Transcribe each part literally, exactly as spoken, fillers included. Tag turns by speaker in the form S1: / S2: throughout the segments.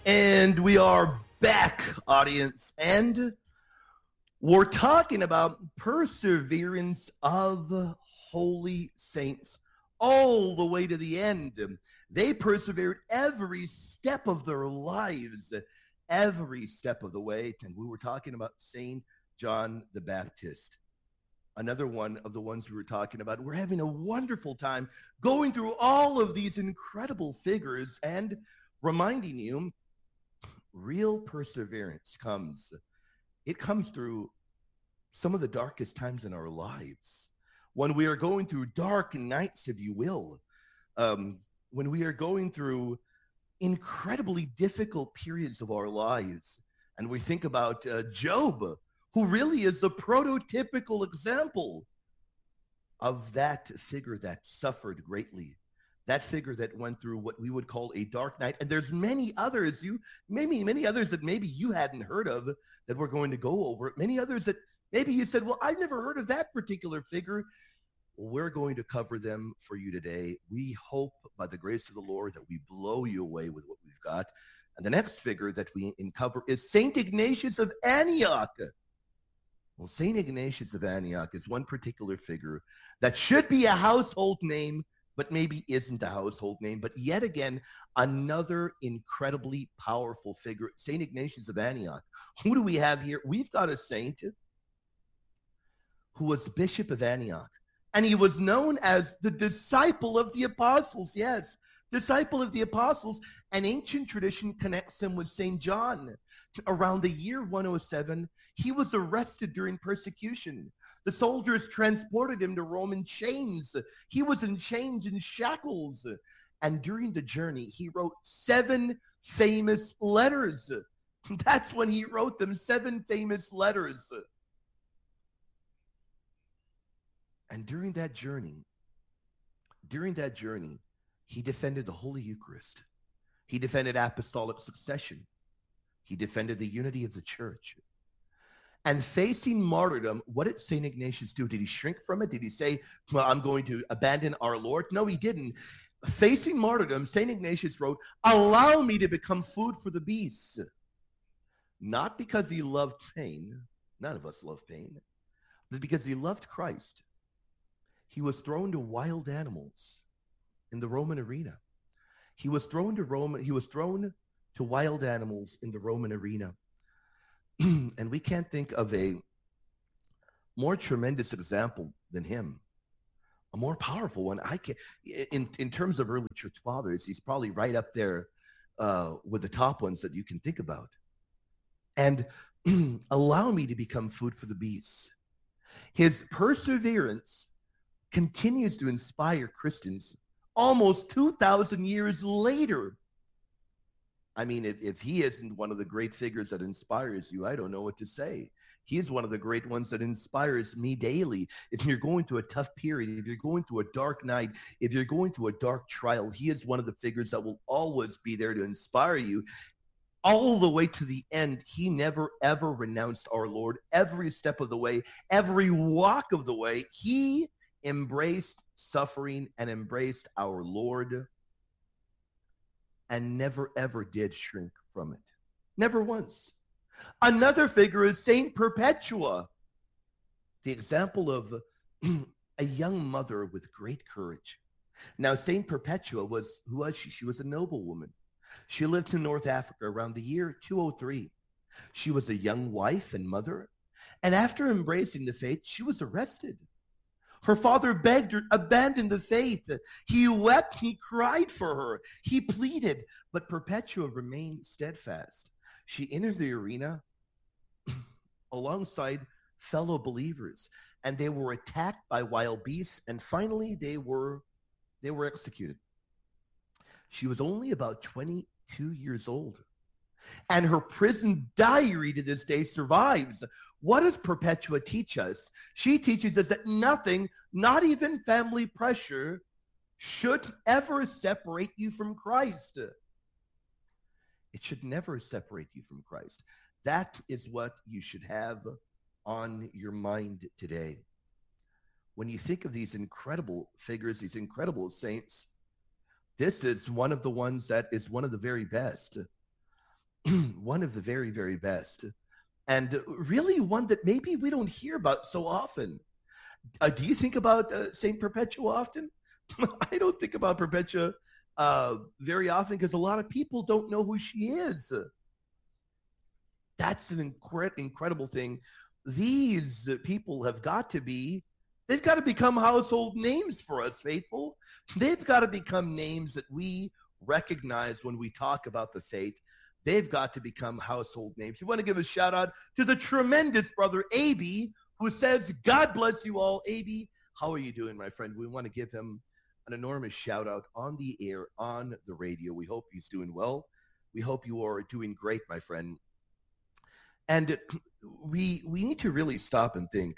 S1: And we are back, audience, and we're talking about perseverance of holy saints all the way to the end. They persevered every step of their lives, every step of the way. And we were talking about Saint John the Baptist, another one of the ones we were talking about. We're having a wonderful time going through all of these incredible figures and reminding you real perseverance comes. It comes through some of the darkest times in our lives. When we are going through dark nights, if you will. Um, when we are going through incredibly difficult periods of our lives. And we think about uh, Job, who really is the prototypical example of that figure that suffered greatly. That figure that went through what we would call a dark night. And there's many others, you maybe many others that maybe you hadn't heard of that we're going to go over. Many others that maybe you said, well, I've never heard of that particular figure. Well, we're going to cover them for you today. We hope by the grace of the Lord that we blow you away with what we've got. And the next figure that we uncover is Saint Ignatius of Antioch. Well, Saint Ignatius of Antioch is one particular figure that should be a household name, but maybe isn't a household name. But yet again, another incredibly powerful figure, Saint Ignatius of Antioch. Who do we have here? We've got a saint who was Bishop of Antioch. And he was known as the disciple of the apostles. Yes, disciple of the apostles. An ancient tradition connects him with Saint John. Around the year one oh seven, he was arrested during persecution. The soldiers transported him to Rome in chains. He was in chains and shackles. And during the journey, he wrote seven famous letters. That's when he wrote them, seven famous letters. And during that journey, during that journey, he defended the Holy Eucharist. He defended apostolic succession. He defended the unity of the church. And facing martyrdom, what did Saint Ignatius do? Did he shrink from it? Did he say, well, I'm going to abandon our Lord? No, he didn't. Facing martyrdom, Saint Ignatius wrote, allow me to become food for the beasts. Not because he loved pain. None of us love pain. But because he loved Christ. He was thrown to wild animals in the Roman arena. He was thrown to Rome. He was thrown to wild animals in the Roman arena. And we can't think of a more tremendous example than him. A more powerful one. I can, in in terms of early church fathers, he's probably right up there uh, with the top ones that you can think about. And allow me to become food for the beasts. His perseverance continues to inspire Christians almost two thousand years later. I mean, if, if he isn't one of the great figures that inspires you, I don't know what to say. He is one of the great ones that inspires me daily. If you're going through a tough period, if you're going through a dark night, if you're going through a dark trial, he is one of the figures that will always be there to inspire you. All the way to the end, he never, ever renounced our Lord every step of the way, every walk of the way. He embraced suffering and embraced our Lord and never, ever did shrink from it. Never once. Another figure is Saint Perpetua, the example of a young mother with great courage. Now, Saint Perpetua was, who was she? She was a noblewoman. She lived in North Africa around the year two oh three. She was a young wife and mother, and after embracing the faith, she was arrested. Her father begged her, abandon the faith. He wept, he cried for her, he pleaded, but Perpetua remained steadfast. She entered the arena alongside fellow believers, and they were attacked by wild beasts, and finally they were, they were executed. She was only about twenty-two years old. And her prison diary to this day survives. What does Perpetua teach us? She teaches us that nothing, not even family pressure, should ever separate you from Christ. It should never separate you from Christ. That is what you should have on your mind today. When you think of these incredible figures, these incredible saints, this is one of the ones that is one of the very best. one of the very, very best. And really one that maybe we don't hear about so often. Uh, do you think about uh, Saint Perpetua often? I don't think about Perpetua uh, very often because a lot of people don't know who she is. That's an incre- incredible thing. These people have got to be, they've got to become household names for us, faithful. They've got to become names that we recognize when we talk about the faith. They've got to become household names. We want to give a shout out to the tremendous brother, A B, who says, God bless you all. A B, how are you doing, my friend? We want to give him an enormous shout out on the air, on the radio. We hope he's doing well. We hope you are doing great, my friend. And we we need to really stop and think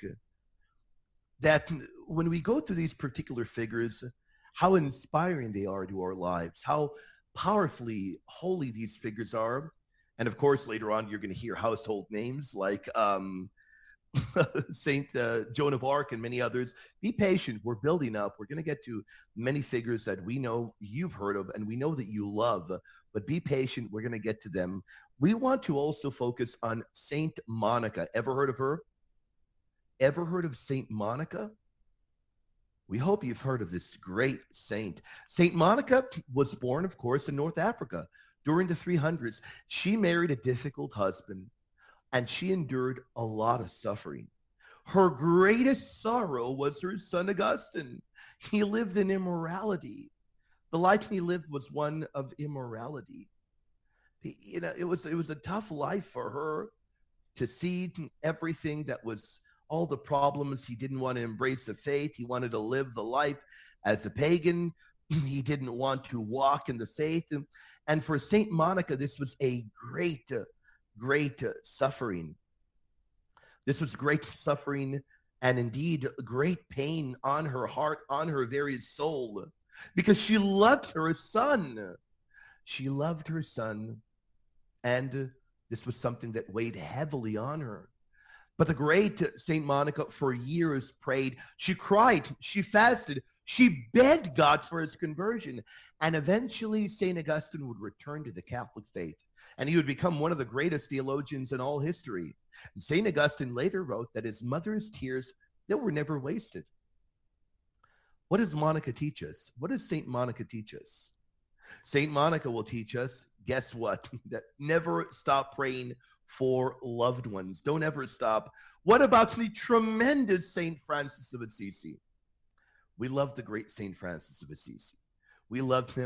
S1: that when we go through these particular figures, how inspiring they are to our lives, how powerfully holy these figures are. And of course, later on, you're going to hear household names like um, Saint uh, Joan of Arc and many others. Be patient. We're building up. We're going to get to many figures that we know you've heard of and we know that you love. But be patient. We're going to get to them. We want to also focus on Saint Monica. Ever heard of her? Ever heard of Saint Monica? We hope you've heard of this great saint. Saint Monica was born, of course, in North Africa during the three hundreds. She married a difficult husband, and she endured a lot of suffering. Her greatest sorrow was her son Augustine. He lived in immorality. The life he lived was one of immorality. He, you know, it was it was a tough life for her to see everything that was all the problems. He didn't want to embrace the faith. He wanted to live the life as a pagan. He didn't want to walk in the faith. And, and for Saint Monica, this was a great, uh, great uh, suffering. This was great suffering and indeed great pain on her heart, on her very soul, because she loved her son. She loved her son, and this was something that weighed heavily on her. But the great Saint Monica for years prayed. She cried. She fasted. She begged God for his conversion. And eventually Saint Augustine would return to the Catholic faith. And he would become one of the greatest theologians in all history. And Saint Augustine later wrote that his mother's tears, they were never wasted. What does Monica teach us? What does Saint Monica teach us? Saint Monica will teach us, guess what? That never stop praying for loved ones. Don't ever stop. What about the tremendous Saint Francis of Assisi? We love the great Saint Francis of Assisi. We loved him.